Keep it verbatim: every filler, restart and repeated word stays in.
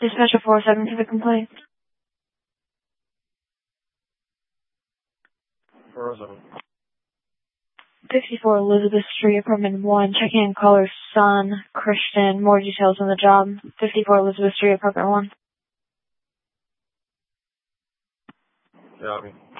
Dispatcher four oh seven to the complaint. four oh seven. fifty-four Elizabeth Street, apartment one. Checking in caller's son, Christian. More details on the job. fifty-four Elizabeth Street, apartment one. Got me.